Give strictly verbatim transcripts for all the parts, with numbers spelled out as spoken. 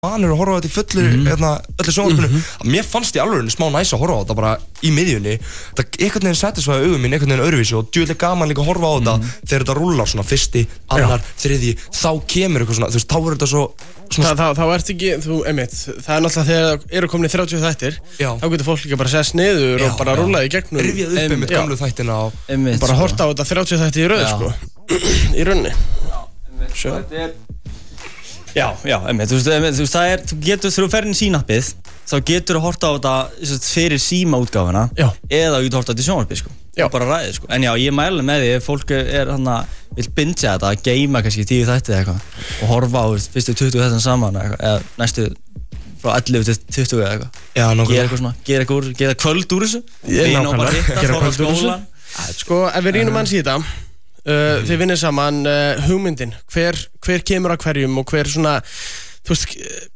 vanur að horfa á þetta í fullu mm. hérna, öllu sjónvarpinu mm-hmm. mér fannst í alveg smá næs að horfa á þetta bara í miðjunni það einhvern veginn satisfæði augum mín einhvern veginn öðruvísi og djúlega gaman líka að horfa á þetta mm. þegar þetta rúllar svona fyrsti, annar, Já. þriðji þá kemur eitthvað svona, þú veist, þá er þetta svo Þa, þá, þá ert ekki, þú, einmitt, það er náttúrulega þegar eru komin í þrjátíu þættir Já. Þá getur fólk líka bara sest niður Já, og bara rúllað í gegnum rifjað upp einmitt gamlu þættina og, og bara horta á þetta þrjátíu þætti í röð, sko í rauninni Já, einmitt, þetta er Já, já, einmitt, þú veist, einmitt, þú veist, það er, þú getur, þegar þú ferð inn í sínappið þá getur þú horta á þetta fyrir símaútgáfuna Já. eða þú getur horta á þetta í sjónvarpið, sko Já. bara ræðið, sko, en já, ég mæli með því ef fólk er hann að vil bingja þetta að geima kannski tíu þætti eða eitthvað og horfa á fyrstu tuttugu þættina saman eða næstu frá ellefu til tuttugu eða eitthvað Já, gera eitthvað svona, gera eitthvað úr, gera kvöld úr þessu nákvæmlega, gera kvöld úr þessu sko, ef við rýnum hans í þetta uh, þið vinnir saman uh, hugmyndin hver, hver kemur að hverjum og hver svona þú veist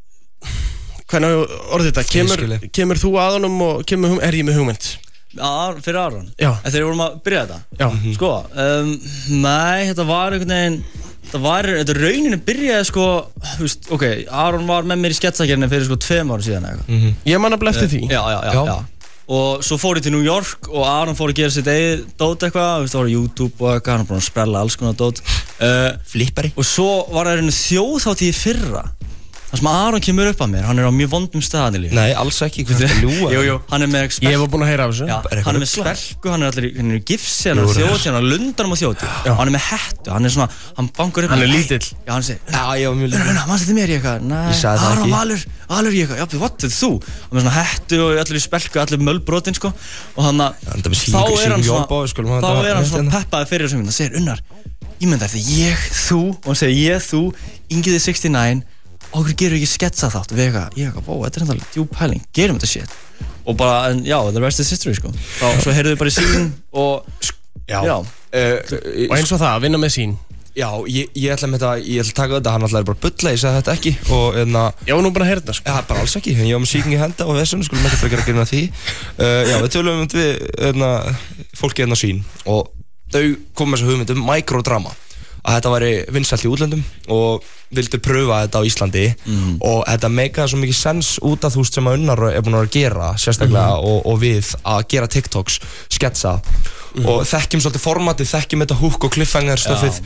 hvernig orðið þetta, kemur, kemur þú að honum og kemur, er ég með hugmynd Ar, fyrir Aron? Já. En þegar við vorum að byrja þetta? Já. Sko, um, nei, þetta var einhvern veginn, þetta var, þetta rauninu byrjaði sko, þú veist, ok, Aron var með mér í sketsagerðinni fyrir sko tveim ára síðan eitthvað. Mm-hmm. Ég man að blefti því. Já, já, já, já, já. Og svo fór ég til New York og Aron fór að gera sitt eigið dót eitthvað, þú veist, það var YouTube og eitthvað, hann var búinn að sprella alls konar dót. Uh, Flippari. Og svo var það einu þjóðhátíð í fyrra. Það sem Aron kemur upp að mér, hann er á mjög vondum staðan í lífi. Nei, alls ekki, hvað þetta ljúa? Jú, jú, hann er með spelku. Ég var búinn að heyra af þessu. Já, hann er með spelku, hann er allir, hann er í gifsi, hann er þjóti, hann er lundanum á þjóti. Hann er með hettu, hann er svona, hann bankur upp. Hann er lítill. Já, hann segir, já, ég var mjög lítill. Luna, manstu þetta mér í eitthvað? Nei, Aron, Valur, Valur í eitthvað. Já, what, þetta er þú? Hann er með svona hettu og allir í spelku, allir mölbrotinn, sko. Og hann að, þá er hann svona, þá er hann svona peppaði fyrir þessum, hann segir, Unnar, ég myndi eftir ég, þú, og hann segir ég, þú, Ingiði sextíu-níu og okkur gerur ekki sketsa þátt og við eitthvað, ég eitthvað, ó, þetta er enda djúp pæling, gerum þetta shit og bara, en já, the rest is history, sko þá, svo heyrðum við bara í sín og já, já. Uh, og eins og það, að vinna með sín já, ég, ég ætla með þetta, ég ætla að taka þetta hann ætlaði bara að bulla, ég sagði þetta ekki og en að, já, nú bara að heyra þetta, sko já, bara alls ekki, ég var með síking í henda og þessun, skulum ekki frekar að gera því uh, já, við tölum um við, en að fólki hérna sín og þau komum með þessu hugmynd um mikrodrama að þetta væri vinsælt í útlöndum og vildu pröfa þetta á Íslandi mm. og þetta meikaði svo mikið sens út af þú veist sem að Unnar er búin að gera sérstaklega mm. og, og við að gera TikToks, sketsa mm. og þekkjum svolítið formatið, þekkjum þetta hook og cliffhanger stöfið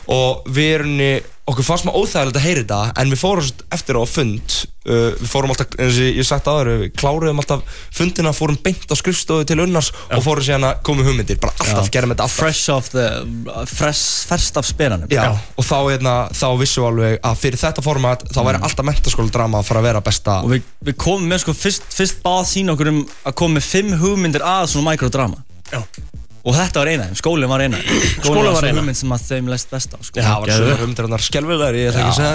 og við erum okkur fannst maður óþægilegt að heyra þetta en við fórum eftir á fund uh, við fórum alltaf, eins og ég sagt áður við kláruðum alltaf fundina, fórum beint á skrifstofu til Unnars já. Og fórum síðan að koma hugmyndir, bara alltaf, gerum þetta alltaf fresh off the, fresh, ferst af spenanum já, já. Og þá, hérna, þá vissum við alveg að fyrir þetta format þá væri mm. alltaf menntaskóladrama að fara að vera besta og við, við komum með sko, fyrst, fyrst bað sína okkur um að koma með fimm hugmyndir að svona mikrodrama já og þetta var eina, skólinn var eina skólinn var eina hugmynd sem að þeim leist best á sko. Já, það var svona hugmyndir skelfilegar, ég ætla ekki að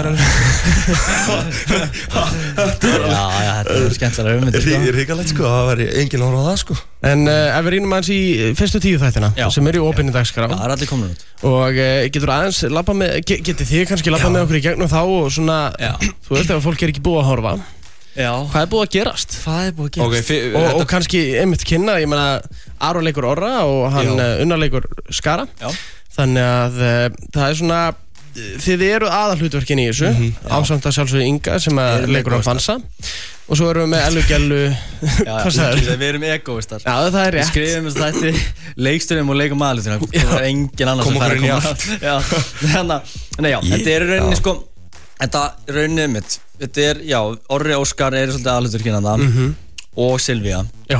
segja það Já, já, þetta er skemmtilega hugmyndir Það er hrikalegt sko, það var enginn að horfa á það sko En uh, ef við rýnum aðeins í fyrstu tíu þættina já. Sem eru í opinni dagskrá Já, það er allir komin út Og uh, getur aðeins labba með, getið þið kannski labba með okkur í gegnum þá og svona, já. Þú veist ef fólk er ekki búið að horfa Já. Hvað er búið að gerast? Hvað er búið að gerast? Okay, fyr, og, og kannski einmitt kynna, ég meina Aron leikur Orra og hann Unnar leikur Skara Já. Þannig að uh, það er svona þið eru aðalhlutverkin í þessu mm -hmm. ásamt að sjálfsögðu Inga sem að leikur hann Fansa og svo erum við með Ellu Gellu Hvað sagður? Við erum egoistar Já, það er rétt Við skrifum þess að þetta leikstunum og leikum aðlutina það er engin annars sem fær að koma Já, þannig að já, þetta er rauninni sko þetta rauninni mitt þetta er, já, Orri Óskar er svolítið aðalhlutverkin hann mm -hmm. og Silvía Já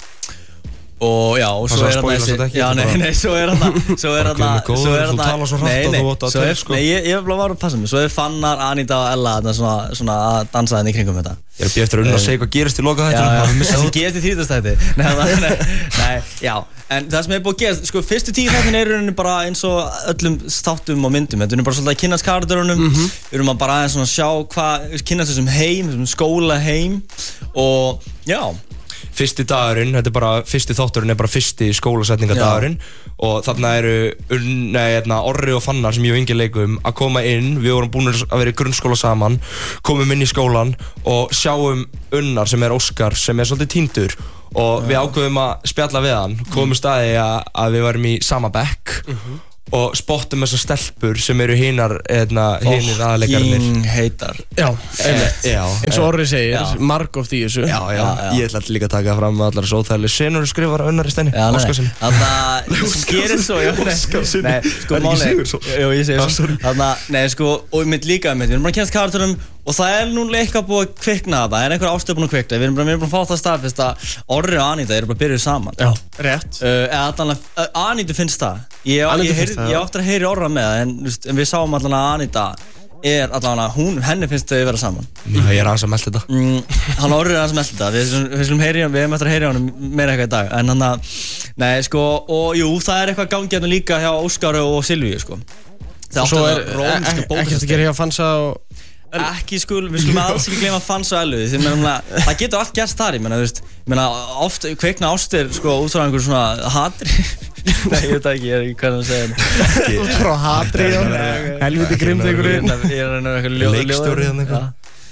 og já, og svo er hann þessi já, nei, nei, svo er hann svo er hann svo er hann þú talar svo hratt að þú átt að til sko nei, ég ég var bara að passa mig svo er Fannar, Anita og Ella þarna svona svona að dansa þarna í kringum þetta ég er að bíða eftir að Unnar segja hvað gerist í loka þættinum það sem gerist í þrítugasta þætti nei, nei, nei, já en það sem er búið að gerast sko fyrstu tíu þættin er rauninni bara eins og öllum þáttum og myndum þetta er bara svolítið að kynnast karakterunum við erum að bara aðeins svona sjá hvað kynnast þessum heim þessum skóla heim og já Fyrsti dagurinn, þetta er bara, fyrsti þátturinn er bara fyrsti skólasetningadagurinn og þarna eru nei, hérna, Orri og Fannar sem ég og Ingi leikum að koma inn, við vorum búin að vera í grunnskóla saman, komum inn í skólan og sjáum Unnar sem er Óskar sem er svolítið týndur og við ákveðum að spjalla við hann, komum staði að, að við varum í sama bekk uh-huh. og spottum þessar stelpur sem eru hinar hinir aðleikarnir Fucking heitar Já, einmitt eins og Orri segir, marg oft í þessu Já, já, ég ætla líka að taka fram allar þessu óþægileg senur skrifar að Unnar í Steini Óskarsson Þannig að sem gerir svo Óskarsson Nei, sko máli Jú, ég segir svo Þannig að, nei, sko, og ég mynd líka með Við erum bara að kynast karakterum og það er núna eitthvað búið að kvikna það er einhver ástöð búin að kvikna Við erum bara, við erum bara að fá það staðfest að Orri og Anita eru bara að byrja saman Já, rétt Eða allan að Anita finnst það Ég ég áttur að heyri Orra með það en, en við sáum allan að Anita er allan að hún, henni finnst þau að vera saman Já, ég er aðeins að melda þetta mm, Hann Orri er aðeins að melda þetta Við, við skulum heyri við hefum eftir að heyri hann meira eitthvað í dag En hann að, nei sko, og jú, það er eitthvað gangi hérna líka hjá Óskari og Silvíu sko Og svo er ekkert að gera hjá Fansa og Ekki skul, við skulum alls ekki gleyma Fansa og Ellu Því meina, það getur allt gerst þar, ég meina, þú veist Ég meina, oft kveikna ástir, sko, út frá einhver svona hatri Nei, ég veit ekki, ég er ekki hvernig að segja það Út frá hatri, já Helviti grimmt einhverjum Ég er einhver eitthvað Leikstjóri þannig eitthvað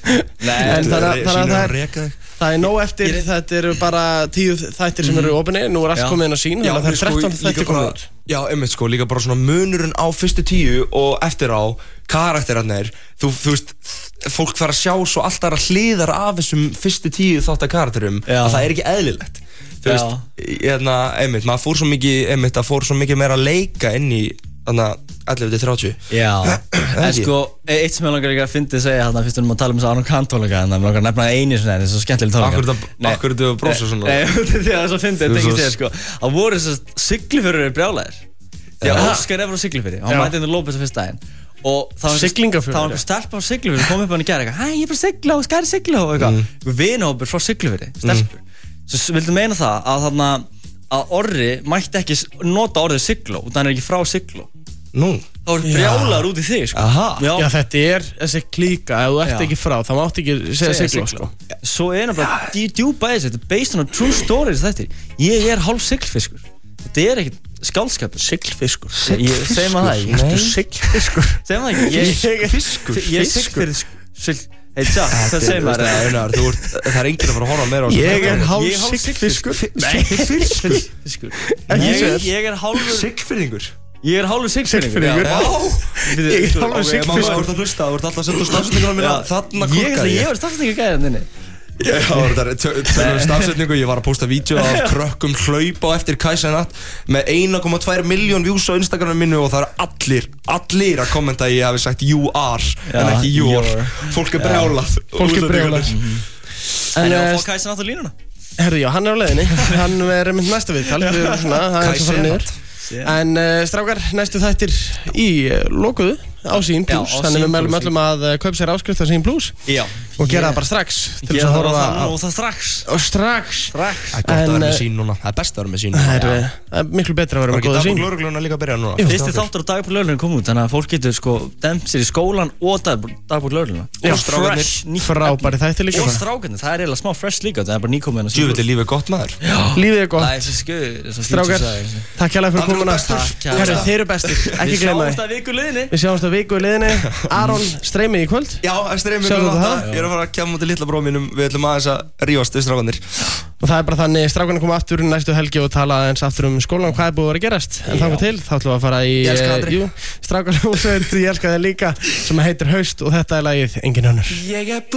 En þannig að það er Það er nóg eftir, þetta eru bara tíu þættir sem eru opinni, nú er allt komið inn á sín, þannig að það er þrettán þættir komið út. Já, einmitt sko, líka bara svona munurinn á fyrstu tíu og eftir á karakterarnir, þú, þú veist, fólk fara að sjá svo alltaf að hliðar af þessum fyrstu tíu þáttar karakterum að það er ekki eðlilegt. Þú veist, hérna, einmitt, maður fór svo mikið, einmitt, það fór svo mikið meira að leika inn í Þannig að ellefu til þrjátíu Já, en sko, eitt sem ég langar ekki að fyndi segja þarna fyrst við erum að tala um þessu Aron Kahn tónleika en það er langar að nefna einu svona, þetta er svo skemmtileg tónleika Akkur er þetta að brosa svona? Nei, þetta er það svo fyndið, þetta er ekki segja sko Það voru þess að Siglufjörður brjálæðir Því að Óskar er frá Siglufjörði og hann mætti inn á López á fyrsta daginn Og það var einhver stelpa á Siglufjörði kom upp á hann í gær eitthvað Hæ, ég er frá Sigla og Skari Sigla og eitthvað Einhver vinahópur frá Siglufjörði, stelpur Svo vildu meina það að þarna að Orri mætti ekki nota orðið Sigló út af hann er ekki frá Sigló Nú Það voru brjálar út í þig sko Aha Já, Já þetta er þessi klíka, ef þú ert ekki frá, þá máttu ekki segja Sigló sko Svo er það bara djúpa í þessu, þetta er based on a true story þetta Ég er hálf siglfiskur Þetta er ekkert skálskapur Siglfiskur Ég segi maður það ekki Nei Siglfiskur Segi maður það ekki Ég er fiskur Ég er siglfiskur Hei, tja, það segir maður Það er enginn að fara að horfa meira á Ég er hálf siglfiskur Nei, fiskur Ég er hálfur Siglfirðingur Ég er hálfur siglfirðingur Ég er hálfur siglfiskur Þú ert að hlusta, þú ert alltaf að senda stafsetningur á mér Þarna korka ég Ég var stafsetningur gæðan þinni Já, það er tölur stafsetningu Ég var að posta vídeo af krökkum hlaupa á eftir Kajsa í natt með einn komma tvær milljón views á Instagraminu mínu og það eru allir, allir að kommenta að ég hafi sagt you are en ekki you are Fólk er brjálað Fólk er brjálað En ég var að fá Kajsa nátt á línuna Herðu, já, hann er á leiðinni Hann er mynd næsta viðtal Það er svo fara niður En uh, strákar, næstu þættir í uh, lokuðu á Sín Plus Þannig við meðlum öllum að uh, kaupa sér áskrift á Sín Plus Já Og gera það bara strax Til þess að horfa á Og það strax Og strax Strax Það er gott að vera með Sín núna Það er best að vera með Sín núna Það er, er miklu betra að vera með góða Sín Það er ekki dagbúk lögregluna líka að byrja núna Fyrsti þáttur á dagbúk lögregluna kom út Þannig að fólk getur sko dempt sér í skólan og dagbúk lögregluna Já, fresh Frábæri þættir líka Og strákarnir, það er eiginlega smá fresh líka Það er bara nýkomið Djúvill er lífið gott maður Lífið er gott Strákar, takk hérlega fyrir komuna Herru, þeir eru bestir, ekki gleyma því Við sjáumst á viku í liðinni Aron, streymið í kvöld Já, streymið í kvöld Ég er að fara að kemja mútið litla bróð mínum Við ætlum aðeins að rífast við strákanir Og það er bara þannig, strákanir koma aftur næstu helgi og tala aðeins aftur um skólan Hvað er búið að vera að gerast En þannig til, þá ætlum við að fara í Ég elska Andri Strákanir, ég elska þig líka Sem heitir Haust og þetta er lagið Engin önnur